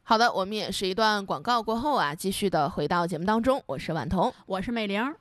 好的，我们也是一段广告过后啊，继续的回到节目当中，我是婉彤， 我是美玲。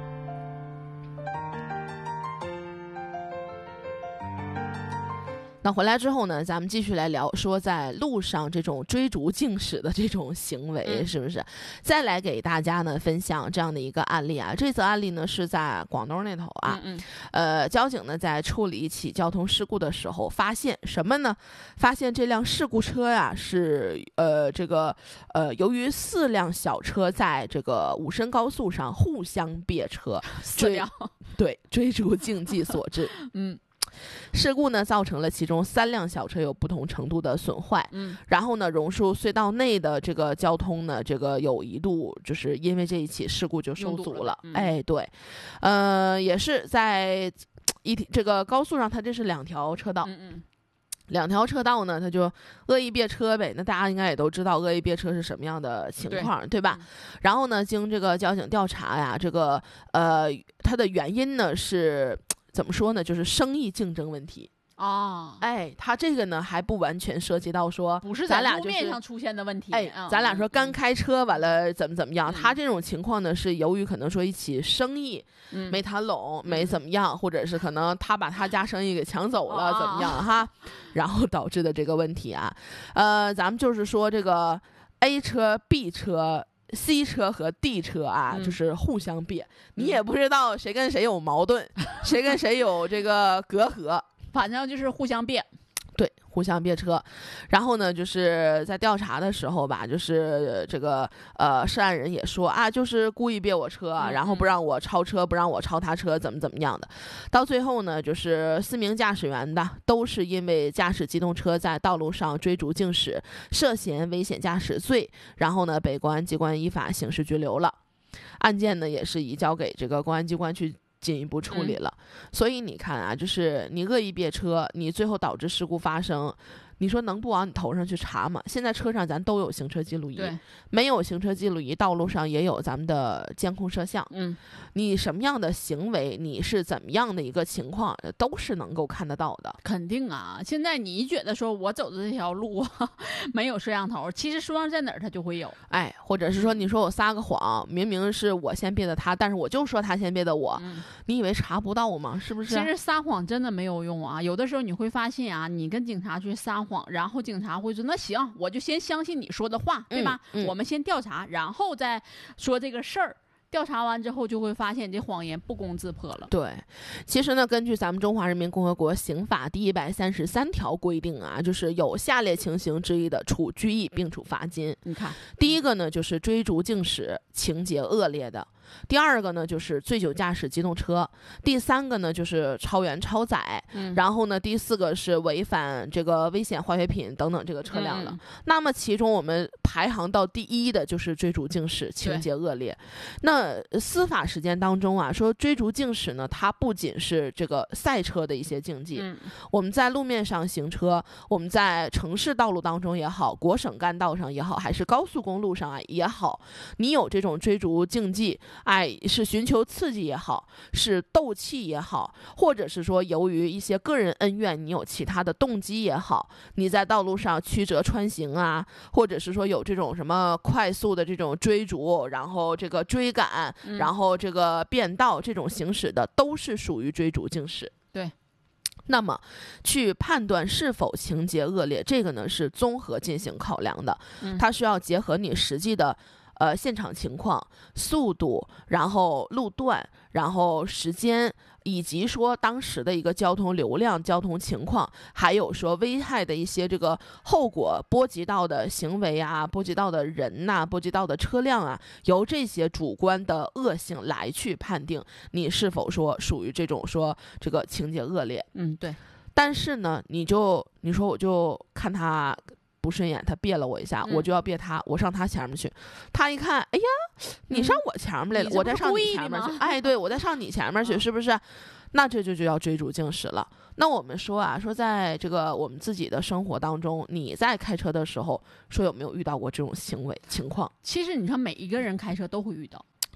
那回来之后呢，咱们继续来聊说在路上这种追逐竞驶的这种行为，是不是？再来给大家呢分享这样的一个案例啊。这则案例呢是在广东那头啊，交警呢在处理一起交通事故的时候，发现什么呢？发现这辆事故车呀是由于4辆小车在这个武深高速上互相别车，追逐竞技所致。事故呢造成了其中3辆小车有不同程度的损坏，然后呢榕树隧道内的这个交通呢，这个有一度就是因为这一起事故就受阻了。对，也是在这个高速上，它这是2条车道。2条车道呢，它就恶意别车呗。那大家应该也都知道恶意别车是什么样的情况，对吧？然后呢，经这个交警调查呀，这个它的原因呢是怎么说呢？就是生意竞争问题。它这个呢还不完全涉及到说不是在路面上出现的问题。 咱俩说刚开车完了怎么样？他这种情况呢是由于可能说一起生意没谈拢，没怎么样，或者是可能他把他家生意给抢走了，怎么样哈？然后导致的这个问题啊，咱们就是说这个 A 车、B 车、C 车和 D 车啊，就是互相别，你也不知道谁跟谁有矛盾，谁跟谁有这个隔阂。 反正就是互相别， 对，互相别车。然后呢，就是在调查的时候吧，就是这个涉案人也说啊，就是故意别我车，然后不让我超车，不让我超他车，怎么样的。到最后呢，就是4名驾驶员的都是因为驾驶机动车在道路上追逐竞驶，涉嫌危险驾驶罪，然后呢被公安机关依法刑事拘留了。案件呢也是移交给这个公安机关去进一步处理了。所以你看啊，就是你恶意别车，你最后导致事故发生，你说能不往你头上去查吗？现在车上咱都有行车记录仪，没有行车记录仪，道路上也有咱们的监控摄像。你什么样的行为，你是怎么样的一个情况，都是能够看得到的。 肯定啊，现在你觉得说我走的这条路没有摄像头，其实摄像在哪儿它就会有。 或者是说你说我撒个谎，明明是我先别的他，但是我就说他先别的我，你以为查不到吗？是不是？ 其实撒谎真的没有用啊，有的时候你会发现啊，你跟警察去撒谎，然后警察会说那行，我就先相信你说的话，对吧？我们先调查，然后再说这个事儿。调查完之后就会发现你这谎言不攻自破了。 对，其实呢，根据咱们中华人民共和国刑法第133条规定啊，就是有下列情形之一的，处拘役并处罚金。 你看， 第一个呢就是追逐竞驶，情节恶劣的；第二个呢就是醉酒驾驶机动车；第三个呢就是超员超载；然后呢第4个是违反这个危险化学品等等这个车辆了。那么其中我们排行到第1的就是追逐竞驶，情节恶劣。那司法实践当中啊，说追逐竞驶呢，它不仅是这个赛车的一些竞技，我们在路面上行车，我们在城市道路当中也好，国省干道上也好，还是高速公路上啊也好，你有这种追逐竞技，是寻求刺激也好，是斗气也好，或者是说由于一些个人恩怨，你有其他的动机也好，你在道路上曲折穿行啊，或者是说有这种什么快速的这种追逐，然后这个追赶，然后这个变道这种行驶的，都是属于追逐竞驶。 对。 那么去判断是否情节恶劣，这个呢是综合进行考量的，它需要结合你实际的现场情况、速度，然后路段，然后时间，以及说当时的一个交通流量、交通情况，还有说危害的一些这个后果波及到的行为啊，波及到的人呐，波及到的车辆啊，由这些主观的恶性来去判定你是否说属于这种说这个情节恶劣。 对。 但是呢，你说我就看他不顺眼，他别了我一下，我就要别他，我上他前面去。他一看，哎呀，你上我前面来了，我再上你前面去。对，我再上你前面去，是不是？那这就要追逐竞驶了。那我们说啊，说在这个我们自己的生活当中，你在开车的时候，说有没有遇到过这种情况？ 其实你看，每一个人开车都会遇到。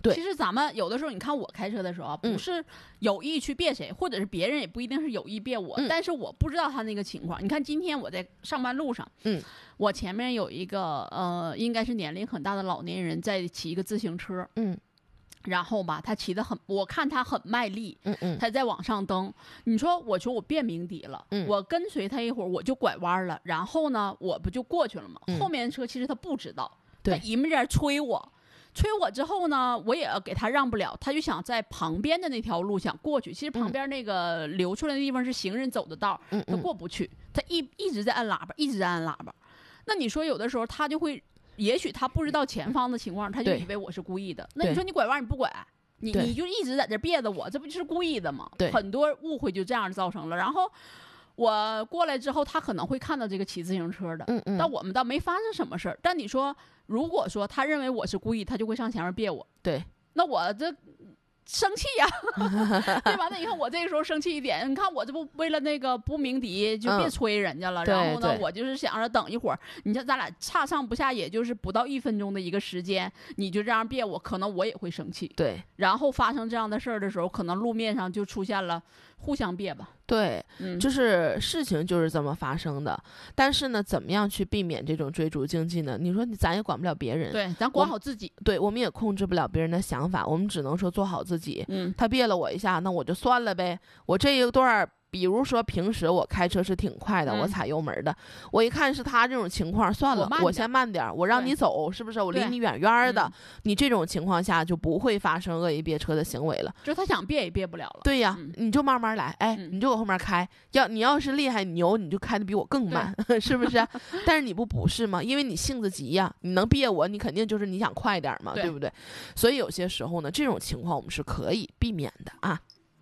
对， 其实咱们有的时候，你看我开车的时候，不是有意去别谁，或者是别人也不一定是有意别我，但是我不知道他那个情况。你看今天我在上班路上，我前面有一个应该是年龄很大的老年人在骑一个自行车，然后吧，他骑得很，我看他很卖力，他在往上蹬。你说，我说我变鸣笛了，我跟随他一会儿，我就拐弯了，然后呢，我不就过去了吗？后面车其实他不知道，他一面在催我之后呢，我也给他让不了，他就想在旁边的那条路想过去。其实旁边那个流出来的地方是行人走的道，他过不去，他一直在按喇叭，一直在按喇叭。那你说有的时候他就会。也许他不知道前方的情况，他就以为我是故意的。那你说你拐弯你不拐，你就一直在这别的我，这不就是故意的吗？很多误会就这样造成了。然后我过来之后，他可能会看到这个骑自行车的，但我们倒没发生什么事儿。但你说，如果说他认为我是故意，他就会上前面别我。对，那我这。生气呀、对吧？那你看我这个时候生气一点，你看我这不为了那个不鸣笛就别催人家了，然后呢，我就是想着等一会儿，你看咱俩差上不下，也就是不到1分钟的一个时间，你就这样别我，可能我也会生气。对，然后发生这样的事儿的时候，可能路面上就出现了互相别吧。对，就是事情就是这么发生的。但是呢，怎么样去避免这种追逐竞技呢？你说咱也管不了别人，对，咱管好自己。对，我们也控制不了别人的想法，我们只能说做好自己。他别了我一下，那我就算了呗。我这一段。比如说平时我开车是挺快的，我踩油门的，我一看是他这种情况，算了，我先慢点，我让你走，是不是？我离你远远的，你这种情况下就不会发生恶意别车的行为了。就他想别也别不了了。对呀，你就慢慢来，哎，你就往后面开，你要是厉害牛，你就开的比我更慢，是不是？但是你不是吗？因为你性子急呀，你能别我，你肯定就是你想快点嘛，对不对？所以有些时候呢，这种情况我们是可以避免的啊。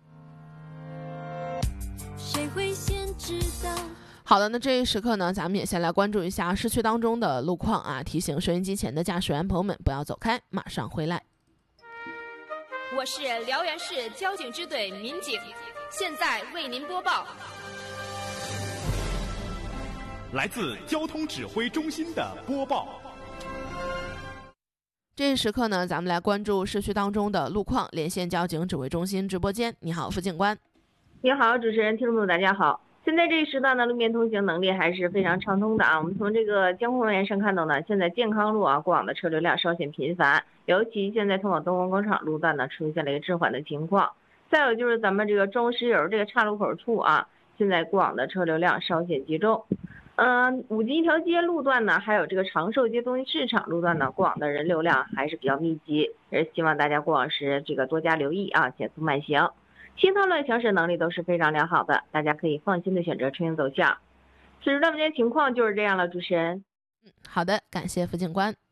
谁会先知道？好的，那这一时刻呢，咱们也先来关注一下市区当中的路况啊。提醒收音机前的驾驶员朋友们不要走开，马上回来。 我是辽源市交警支队民警，现在为您播报。 来自交通指挥中心的播报。 这一时刻呢，咱们来关注市区当中的路况。连线交警指挥中心直播间，你好，副警官。 你好，主持人，听众朋友大家好。现在这一时段呢，路面通行能力还是非常畅通的啊。我们从这个监控人员上看到呢，现在健康路啊过往的车流量稍显频繁，尤其现在通往东方广场路段呢出现了一个滞缓的情况。再有就是咱们这个中石油这个岔路口处啊，现在过往的车流量稍显集中。五金一条街路段呢，还有这个长寿街东西市场路段呢，过往的人流量还是比较密集，也是希望大家过往时这个多加留意啊，减速慢行。新道路的行驶能力都是非常良好的，大家可以放心的选择车行走向。此时段的情况就是这样了，主持人。 好的，感谢副警官。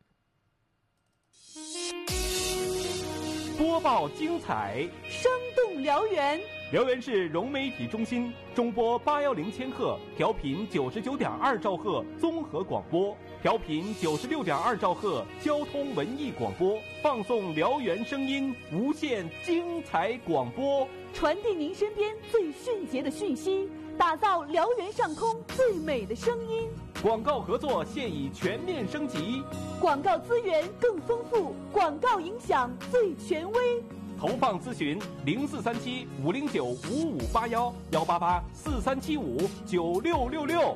播报精彩， 生动辽源。 辽源市融媒体中心中波810千赫，调频99.2兆赫综合广播，调频96.2兆赫交通文艺广播，放送辽源声音，无限精彩广播， 传递您身边最迅捷的讯息，打造辽源上空最美的声音。 广告合作现已全面升级， 广告资源更丰富，广告影响最权威。 投放咨询0437-509-5581，188-4375-9666。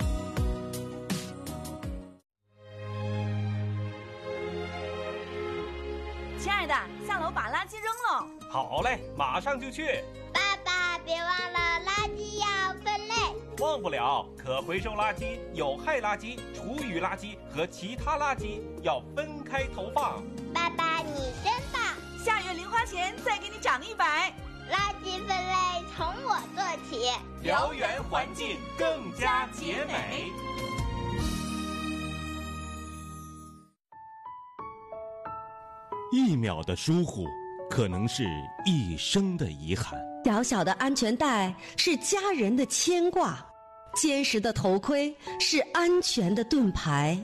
亲爱的，下楼把垃圾扔了。 好嘞，马上就去。 爸爸，别忘了垃圾要分类。 忘不了，可回收垃圾、有害垃圾、厨余垃圾和其他垃圾要分开投放。 爸爸，你真棒！ 下月零花钱再给你涨100。 垃圾分类从我做起， 辽源环境更加洁美。 1秒的疏忽，可能是一生的遗憾。 小小的安全带是家人的牵挂，坚实的头盔是安全的盾牌。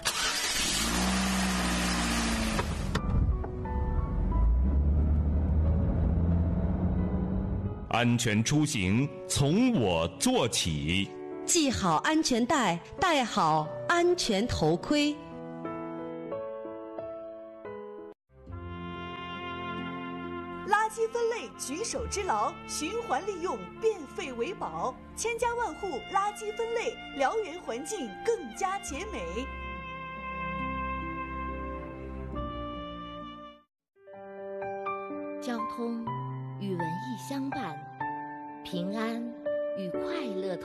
安全出行从我做起， 系好安全带，戴好安全头盔。 举手之劳，循环利用，变废为宝，千家万户垃圾分类，辽源环境更加洁美。 交通与文艺相伴，平安与快乐同